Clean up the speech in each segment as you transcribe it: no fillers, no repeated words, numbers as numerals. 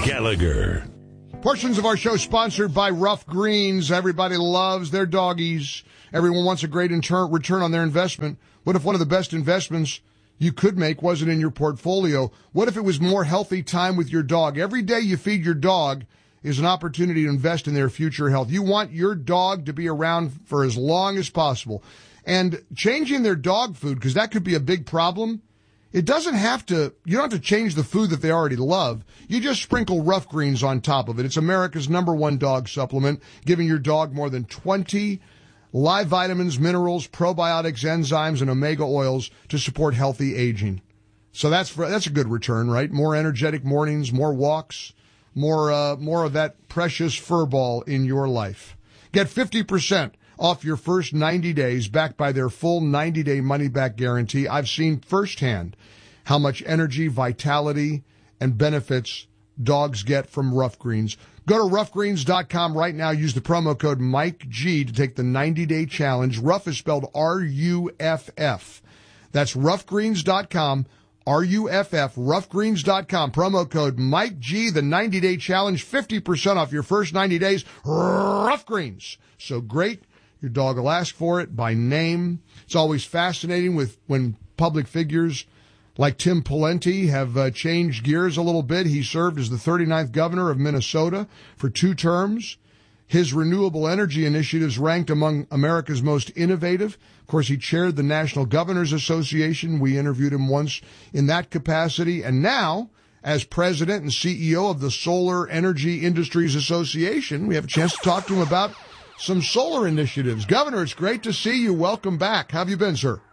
Gallagher. Portions of our show sponsored by Rough Greens. Everybody loves their doggies. Everyone wants a great return on their investment. What if one of the best investments you could make wasn't in your portfolio? What if it was more healthy time with your dog? Every day you feed your dog is an opportunity to invest in their future health. You want your dog to be around for as long as possible. And changing their dog food, because that could be a big problem, it doesn't have to, you don't have to change the food that they already love. You just sprinkle Rough Greens on top of it. It's America's #1 dog supplement, giving your dog more than 20 live vitamins, minerals, probiotics, enzymes, and omega oils to support healthy aging. So that's a good return, right? More energetic mornings, more walks, more of that precious fur ball in your life. Get 50% off your first 90 days, backed by their full 90-day money-back guarantee. I've seen firsthand how much energy, vitality, and benefits dogs get from Rough Greens. Go to roughgreens.com right now. Use the promo code MikeG to take the 90-day challenge. Rough is spelled R-U-F-F. That's roughgreens.com, R-U-F-F, roughgreens.com. Promo code MikeG, the 90-day challenge, 50% off your first 90 days. Rough Greens. So great. Your dog will ask for it by name. It's always fascinating when public figures like Tim Pawlenty have changed gears a little bit. He served as the 39th governor of Minnesota for 2 terms. His renewable energy initiatives ranked among America's most innovative. Of course, he chaired the National Governors Association. We interviewed him once in that capacity. And now, as president and CEO of the Solar Energy Industries Association, we have a chance to talk to him about some solar initiatives. Governor, it's great to see you. Welcome back. How have you been, sir?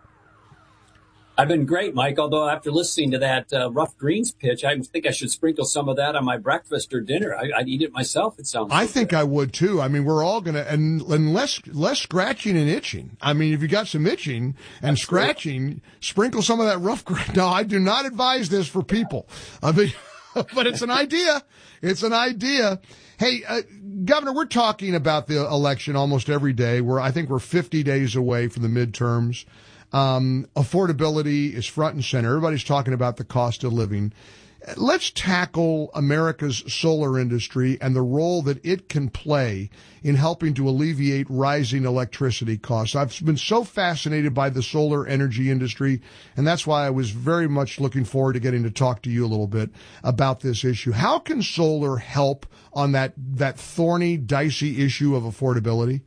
I've been great, Mike, although after listening to that Rough Greens pitch, I think I should sprinkle some of that on my breakfast or dinner. I'd eat it myself, it sounds like. I think I would, too. I mean, we're all going to, and less scratching and itching. I mean, if you got some itching and That's scratching, true. Sprinkle some of that Rough Greens. No, I do not advise this for people. I mean, but it's an idea. It's an idea. Hey, Governor, we're talking about the election almost every day. I think we're 50 days away from the midterms. Affordability is front and center. Everybody's talking about the cost of living. Let's tackle America's solar industry and the role that it can play in helping to alleviate rising electricity costs. I've been so fascinated by the solar energy industry, and that's why I was very much looking forward to getting to talk to you a little bit about this issue. How can solar help on that thorny, dicey issue of affordability?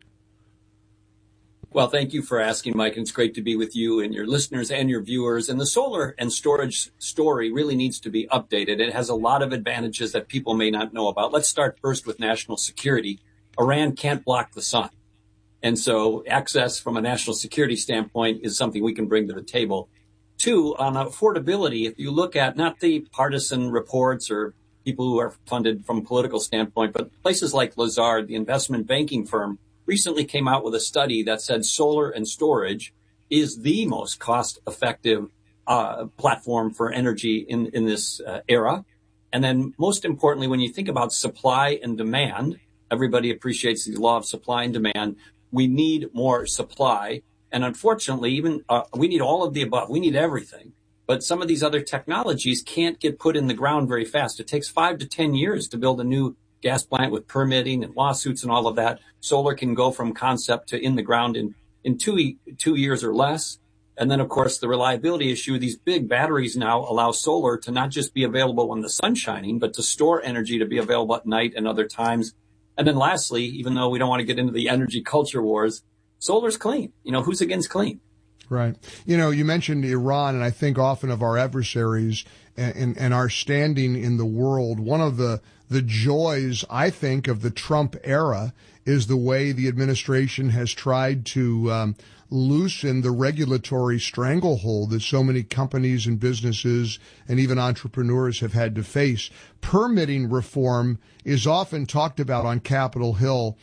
Well, thank you for asking, Mike, and it's great to be with you and your listeners and your viewers. And the solar and storage story really needs to be updated. It has a lot of advantages that people may not know about. Let's start first with national security. Iran can't block the sun. And so access from a national security standpoint is something we can bring to the table. 2, on affordability, if you look at not the partisan reports or people who are funded from a political standpoint, but places like Lazard, the investment banking firm, recently came out with a study that said solar and storage is the most cost-effective platform for energy in this era. And then most importantly, when you think about supply and demand, everybody appreciates the law of supply and demand. We need more supply. And unfortunately, even we need all of the above. We need everything. But some of these other technologies can't get put in the ground very fast. It takes 5 to 10 years to build a new gas plant with permitting and lawsuits and all of that. Solar can go from concept to in the ground in 2 years or less. And then, of course, the reliability issue, these big batteries now allow solar to not just be available when the sun's shining, but to store energy to be available at night and other times. And then lastly, even though we don't want to get into the energy culture wars, solar's clean. Who's against clean? Right. You mentioned Iran, and I think often of our adversaries and our standing in the world. One of the joys, I think, of the Trump era is the way the administration has tried to loosen the regulatory stranglehold that so many companies and businesses and even entrepreneurs have had to face. Permitting reform is often talked about on Capitol Hill.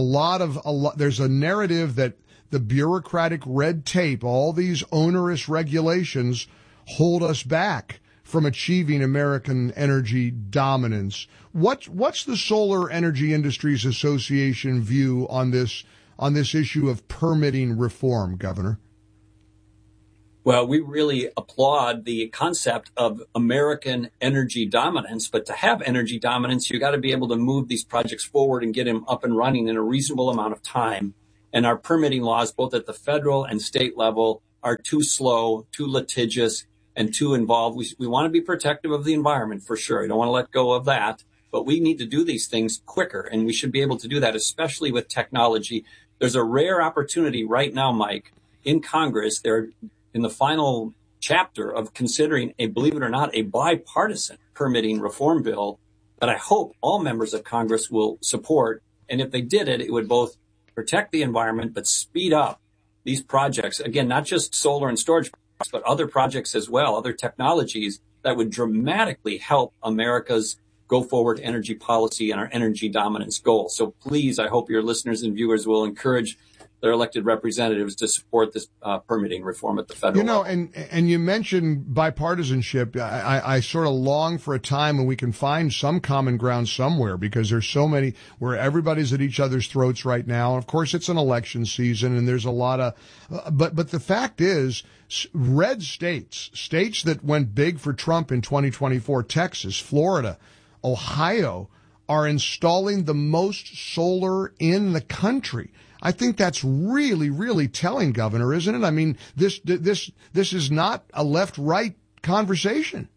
There's a narrative that the bureaucratic red tape, all these onerous regulations, hold us back from achieving American energy dominance. What's the Solar Energy Industries Association view on this issue of permitting reform, Governor? Well, we really applaud the concept of American energy dominance, but to have energy dominance, you got to be able to move these projects forward and get them up and running in a reasonable amount of time. And our permitting laws, both at the federal and state level, are too slow, too litigious, and too involved. We want to be protective of the environment for sure. We don't want to let go of that, but we need to do these things quicker, and we should be able to do that, especially with technology. There's a rare opportunity right now, Mike, in Congress. They're in the final chapter of considering believe it or not, a bipartisan permitting reform bill that I hope all members of Congress will support. And if they did it, it would both protect the environment, but speed up these projects. Again, not just solar and storage, but other projects as well, other technologies that would dramatically help America's go forward energy policy and our energy dominance goal. So please, I hope your listeners and viewers will encourage their elected representatives to support this permitting reform at the federal level. And you mentioned bipartisanship. I sort of long for a time when we can find some common ground somewhere, because there's so many where everybody's at each other's throats right now. And of course, it's an election season, and there's a lot of, but the fact is, red states that went big for Trump in 2024, Texas, Florida, Ohio, are installing the most solar in the country. I think that's really, really telling, Governor, isn't it? I mean, this is not a left-right conversation.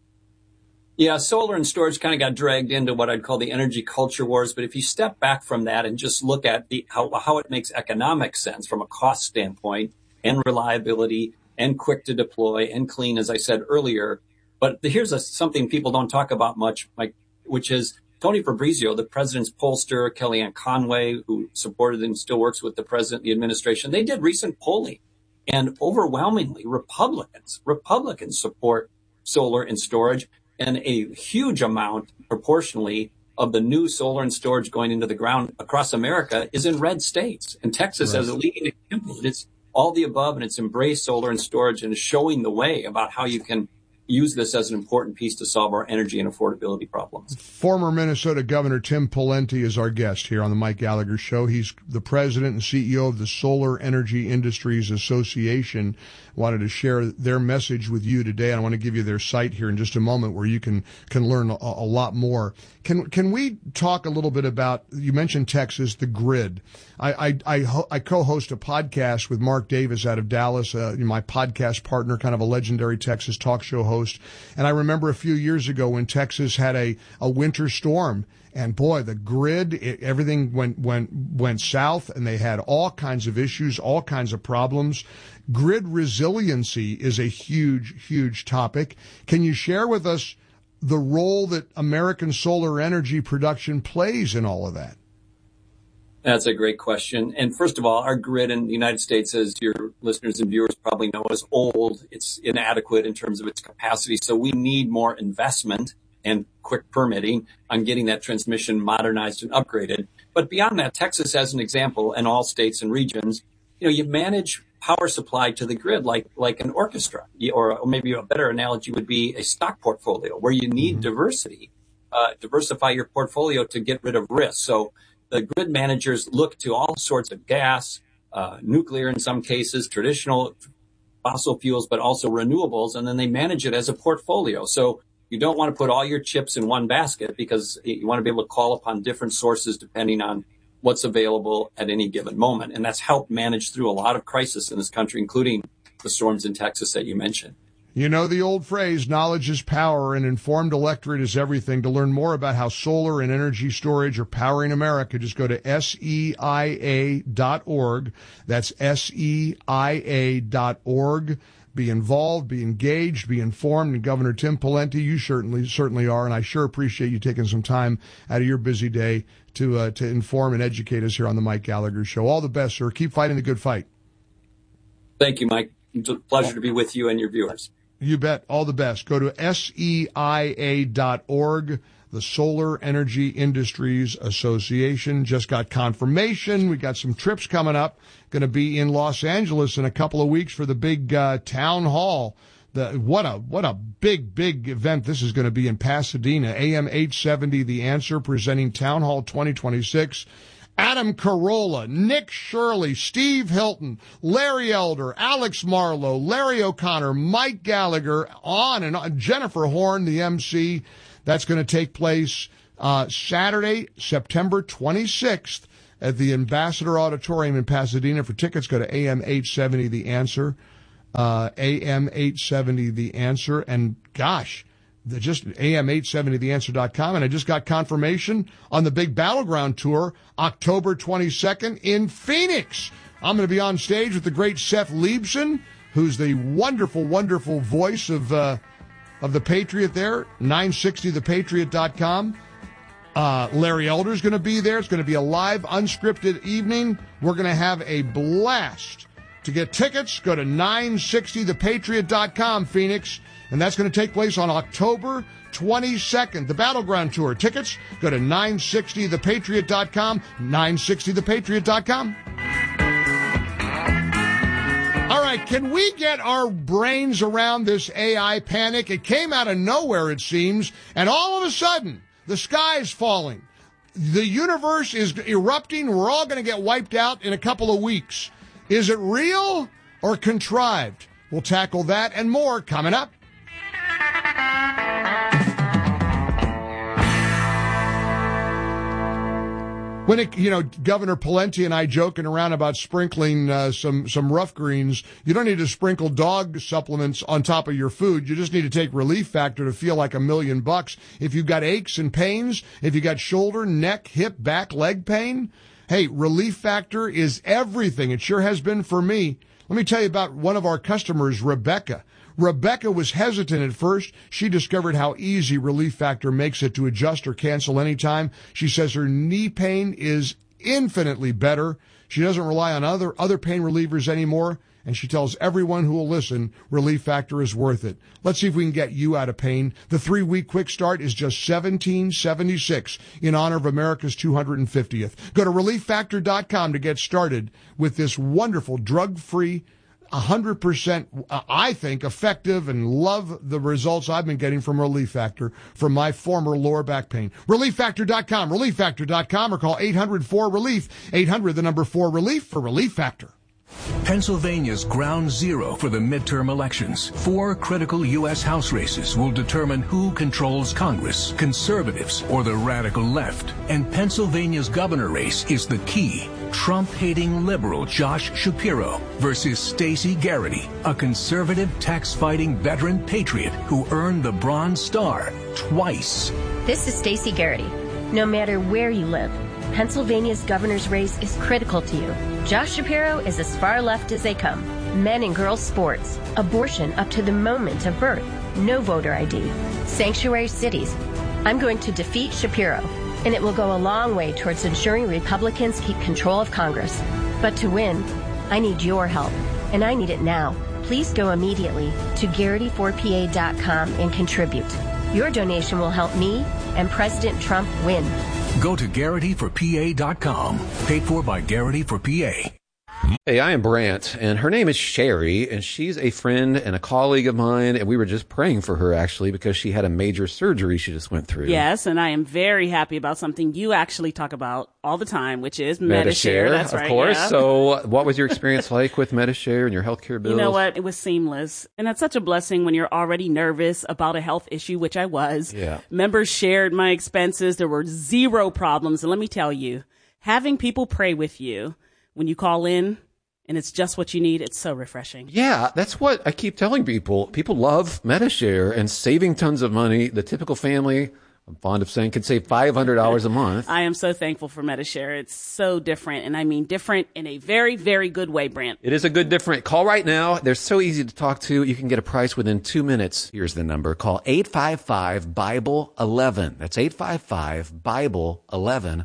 Yeah, solar and storage kind of got dragged into what I'd call the energy culture wars. But if you step back from that and just look at how it makes economic sense from a cost standpoint, and reliability, and quick to deploy, and clean, as I said earlier. But here's something people don't talk about much, Mike, which is Tony Fabrizio, the president's pollster, Kellyanne Conway, who supported and still works with the president, the administration. They did recent polling, and overwhelmingly Republicans support solar and storage, and a huge amount proportionally of the new solar and storage going into the ground across America is in red states. And Texas, right, as a leading example, it's all the above, and it's embraced solar and storage and is showing the way about how you can use this as an important piece to solve our energy and affordability problems. Former Minnesota Governor Tim Pawlenty is our guest here on the Mike Gallagher Show. He's the president and CEO of the Solar Energy Industries Association. Wanted to share their message with you today. I want to give you their site here in just a moment where you can learn a lot more. Can we talk a little bit about, you mentioned Texas, the grid. I co-host a podcast with Mark Davis out of Dallas, my podcast partner, kind of a legendary Texas talk show host. And I remember a few years ago when Texas had a winter storm, and boy, the grid, everything went south, and they had all kinds of issues, all kinds of problems. Grid resiliency is a huge, huge topic. Can you share with us the role that American solar energy production plays in all of that? That's a great question. And first of all, our grid in the United States, as your listeners and viewers probably know, is old. It's inadequate in terms of its capacity. So we need more investment and quick permitting on getting that transmission modernized and upgraded. But beyond that, Texas, as an example, and all states and regions, you manage power supply to the grid like an orchestra, or maybe a better analogy would be a stock portfolio where you need diversity, diversify your portfolio to get rid of risk. So the grid managers look to all sorts of gas, nuclear in some cases, traditional fossil fuels, but also renewables, and then they manage it as a portfolio. So you don't want to put all your chips in one basket, because you want to be able to call upon different sources depending on what's available at any given moment. And that's helped manage through a lot of crisis in this country, including the storms in Texas that you mentioned. You know the old phrase, knowledge is power, and informed electorate is everything. To learn more about how solar and energy storage are powering America, just go to SEIA.org. That's SEIA.org. Be involved, be engaged, be informed. And Governor Tim Pawlenty, you certainly are, and I sure appreciate you taking some time out of your busy day to inform and educate us here on the Mike Gallagher Show. All the best, sir. Keep fighting the good fight. Thank you, Mike. It's a pleasure to be with you and your viewers. You bet. All the best. Go to SEIA.org. The Solar Energy Industries Association just got confirmation. We got some trips coming up. Going to be in Los Angeles in a couple of weeks for the big town hall. What a big event this is going to be in Pasadena. AM 870, The Answer, presenting Town Hall 2026. Adam Carolla, Nick Shirley, Steve Hilton, Larry Elder, Alex Marlowe, Larry O'Connor, Mike Gallagher, on and on. Jennifer Horn, the MC. That's going to take place Saturday, September 26th at the Ambassador Auditorium in Pasadena. For tickets, go to AM 870 The Answer. AM 870 The Answer. And gosh, just AM870theanswer.com. And I just got confirmation on the big Battleground Tour, October 22nd in Phoenix. I'm going to be on stage with the great Seth Leibson, who's the wonderful, wonderful voice of the Patriot there, 960thepatriot.com. Larry Elder's going to be there. It's going to be a live, unscripted evening. We're going to have a blast. To get tickets, go to 960thepatriot.com, Phoenix. And that's going to take place on October 22nd. The Battleground Tour. Tickets, go to 960thepatriot.com, 960thepatriot.com. All right, can we get our brains around this AI panic? It came out of nowhere, it seems, and all of a sudden, the sky is falling. The universe is erupting. We're all going to get wiped out in a couple of weeks. Is it real or contrived? We'll tackle that and more coming up. When Governor Pawlenty and I joking around about sprinkling some rough greens, you don't need to sprinkle dog supplements on top of your food. You just need to take Relief Factor to feel like $1 million. If you've got aches and pains, if you got shoulder, neck, hip, back, leg pain, hey, Relief Factor is everything. It sure has been for me. Let me tell you about one of our customers, Rebecca. Rebecca was hesitant at first. She discovered how easy Relief Factor makes it to adjust or cancel anytime. She says her knee pain is infinitely better. She doesn't rely on other pain relievers anymore. And she tells everyone who will listen, Relief Factor is worth it. Let's see if we can get you out of pain. The 3-week quick start is just $17.76 in honor of America's 250th. Go to ReliefFactor.com to get started with this wonderful drug-free 100%, I think, effective, and love the results I've been getting from Relief Factor from my former lower back pain. ReliefFactor.com, ReliefFactor.com, or call 800-4-RELIEF, 800-4-RELIEF for Relief Factor. Pennsylvania's ground zero for the midterm elections. 4 critical U.S. House races will determine who controls Congress, conservatives or the radical left. And Pennsylvania's governor race is the key. Trump-hating liberal Josh Shapiro versus Stacey Garrity, a conservative tax-fighting veteran patriot who earned the Bronze Star twice. This is Stacey Garrity. No matter where you live, Pennsylvania's governor's race is critical to you. Josh Shapiro is as far left as they come. Men and girls sports, abortion up to the moment of birth, no voter ID, sanctuary cities. I'm going to defeat Shapiro, and it will go a long way towards ensuring Republicans keep control of Congress. But to win, I need your help, and I need it now. Please go immediately to Garrity4PA.com and contribute. Your donation will help me and President Trump win. Go to Garrity4PA.com. Paid for by Garrity for PA. Hey, I am Brant, and her name is Sherry, and she's a friend and a colleague of mine, and we were just praying for her, actually, because she had a major surgery she just went through. Yes, and I am very happy about something you actually talk about all the time, which is Medi-Share. That's right, of course. Yeah. So what was your experience like with Medi-Share and your healthcare bills? You know what? It was seamless, and that's such a blessing when you're already nervous about a health issue, which I was. Yeah. Members shared my expenses. There were 0 problems, and let me tell you, having people pray with you when you call in, and it's just what you need, it's so refreshing. Yeah, that's what I keep telling people. People love Medi-Share and saving tons of money. The typical family, I'm fond of saying, could save $500 a month. I am so thankful for Medi-Share. It's so different, and I mean different in a very, very good way, Brant. It is a good different. Call right now. They're so easy to talk to. You can get a price within 2 minutes. Here's the number. Call 855-BIBLE-11. That's 855-BIBLE-11.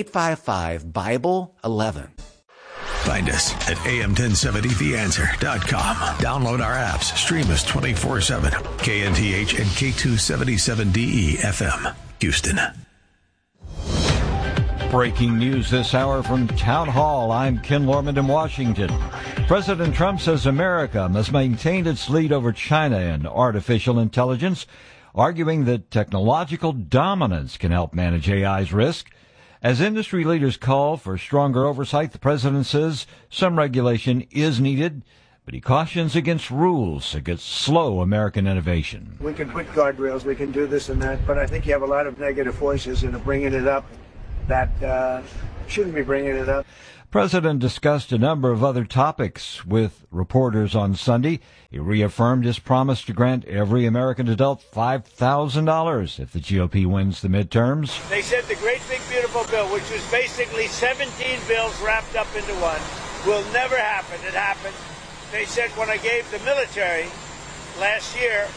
855-BIBLE-11. Find us at am1070theanswer.com. Download our apps. Stream us 24/7. KNTH and K277DE FM, Houston. Breaking news this hour from Town Hall. I'm Ken Lorman in Washington. President Trump says America must maintain its lead over China in artificial intelligence, arguing that technological dominance can help manage AI's risk. As industry leaders call for stronger oversight, the president says some regulation is needed, but he cautions against rules against slow American innovation. We can put guardrails, we can do this and that, but I think you have a lot of negative voices that are bringing it up that shouldn't be bringing it up. The president discussed a number of other topics with reporters on Sunday. He reaffirmed his promise to grant every American adult $5,000 if the GOP wins the midterms. They said the great big beautiful bill, which was basically 17 bills wrapped up into one, will never happen. It happened. They said when I gave the military last year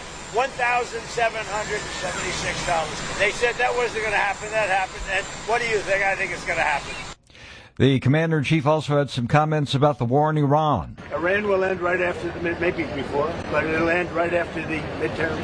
$1,776. They said that wasn't going to happen. That happened. And what do you think? I think it's going to happen. The commander-in-chief also had some comments about the war in Iran. Iran will end right after maybe before, but it'll end right after the midterms.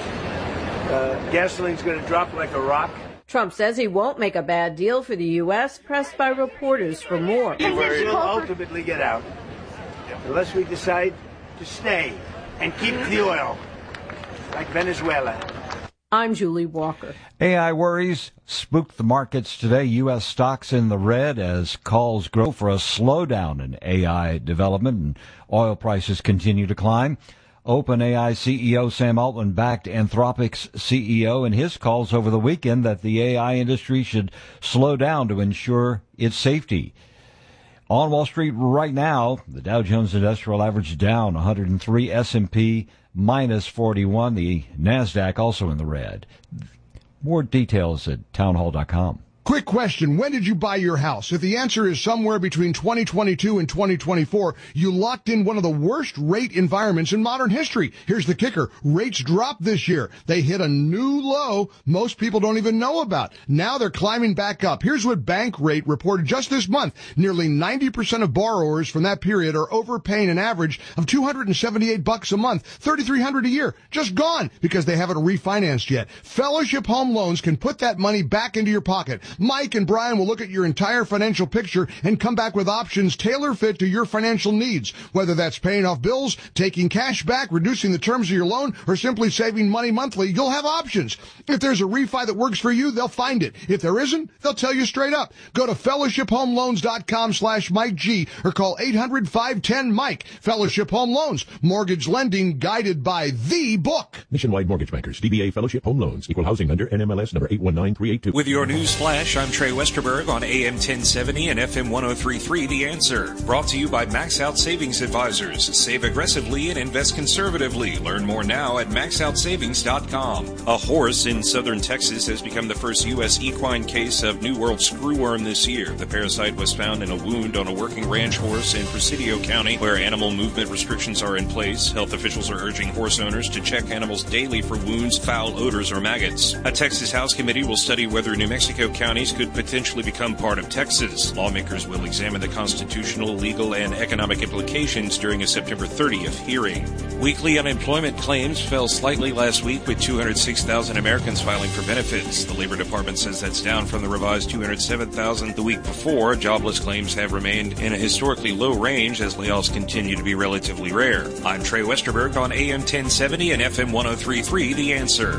Gasoline's going to drop like a rock. Trump says he won't make a bad deal for the U.S., pressed by reporters for more. We'll ultimately get out, unless we decide to stay and keep the oil, like Venezuela. I'm Julie Walker. AI worries spooked the markets today. U.S. stocks in the red as calls grow for a slowdown in AI development, and oil prices continue to climb. OpenAI CEO Sam Altman backed Anthropic's CEO in his calls over the weekend that the AI industry should slow down to ensure its safety. On Wall Street right now, the Dow Jones Industrial Average down 103, S&P minus 41, the NASDAQ also in the red. More details at townhall.com. Quick question. When did you buy your house? If the answer is somewhere between 2022 and 2024, you locked in one of the worst rate environments in modern history. Here's the kicker. Rates dropped this year. They hit a new low most people don't even know about. Now they're climbing back up. Here's what Bankrate reported just this month. Nearly 90% of borrowers from that period are overpaying an average of $278 a month, $3,300 a year. Just gone because they haven't refinanced yet. Fellowship Home Loans can put that money back into your pocket. Mike and Brian will look at your entire financial picture and come back with options tailor-fit to your financial needs. Whether that's paying off bills, taking cash back, reducing the terms of your loan, or simply saving money monthly, you'll have options. If there's a refi that works for you, they'll find it. If there isn't, they'll tell you straight up. Go to fellowshiphomeloans.com/Mike G or call 800-510-MIKE. Fellowship Home Loans. Mortgage lending guided by the book. Nationwide Mortgage Bankers. DBA Fellowship Home Loans. Equal housing lender. NMLS number 819382. With your news flash, I'm Trey Westerberg on AM 1070 and FM 1033 The Answer. Brought to you by Max Out Savings Advisors. Save aggressively and invest conservatively. Learn more now at maxoutsavings.com. A horse in southern Texas has become the first U.S. equine case of New World screwworm this year. The parasite was found in a wound on a working ranch horse in Presidio County, where animal movement restrictions are in place. Health officials are urging horse owners to check animals daily for wounds, foul odors, or maggots. A Texas House committee will study whether New Mexico counties could potentially become part of Texas. Lawmakers will examine the constitutional, legal, and economic implications during a September 30th hearing. Weekly unemployment claims fell slightly last week, with 206,000 Americans filing for benefits. The Labor Department says that's down from the revised 207,000 the week before. Jobless claims have remained in a historically low range as layoffs continue to be relatively rare. I'm Trey Westerberg on AM 1070 and FM 1033 The Answer.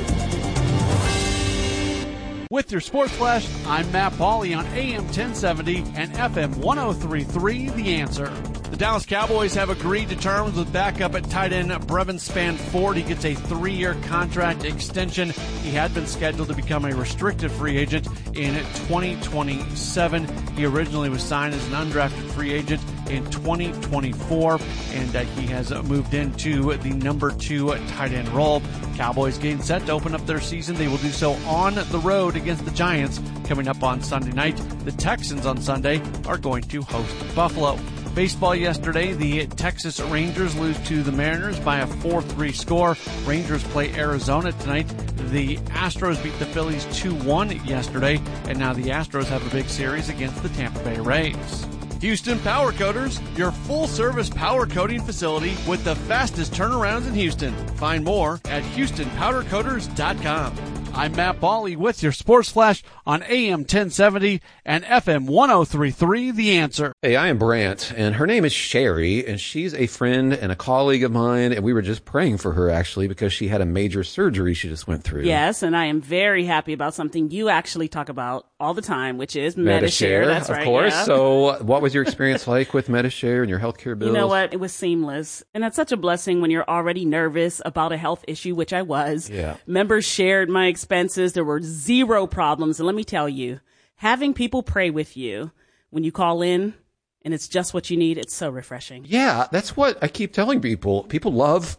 With your Sports Flash, I'm Matt Pauley on AM 1070 and FM 1033 The Answer. The Dallas Cowboys have agreed to terms with backup at tight end Brevin Spann-Ford. He gets a 3-year contract extension. He had been scheduled to become a restricted free agent in 2027. He originally was signed as an undrafted free agent in 2024, and he has moved into the number 2 tight end role. Cowboys getting set to open up their season. They will do so on the road against the Giants coming up on Sunday night. The Texans on Sunday are going to host Buffalo. Baseball yesterday, the Texas Rangers lose to the Mariners by a 4-3 score. Rangers play Arizona tonight. The Astros beat the Phillies 2-1 yesterday, and now the Astros have a big series against the Tampa Bay Rays. Houston Power Coaters, your full-service power coating facility with the fastest turnarounds in Houston. Find more at HoustonPowderCoaters.com. I'm Matt Pauley with your Sports Flash on AM 1070 and FM 1033 The Answer. Hey, I am Brant, and her name is Sherry, and she's a friend and a colleague of mine, and we were just praying for her, actually, because she had a major surgery she just went through. Yes, and I am very happy about something you actually talk about all the time, which is MediShare. That's right. Of course. Yeah. So what was your experience like with MediShare and your healthcare bills? You know what? It was seamless. And that's such a blessing when you're already nervous about a health issue, which I was. Yeah. Members shared my expenses. There were zero problems. And let me tell you, having people pray with you when you call in and it's just what you need, it's so refreshing. Yeah, that's what I keep telling people. People love